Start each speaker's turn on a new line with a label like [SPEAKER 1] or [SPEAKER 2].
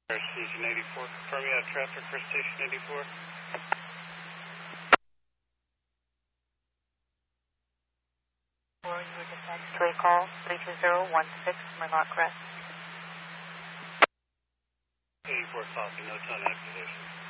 [SPEAKER 1] Station 84. Confirm you have traffic for Station 84.
[SPEAKER 2] Or you were dispatched to a call 32016 Murloc Crest.
[SPEAKER 1] 84 copy, no tone activation.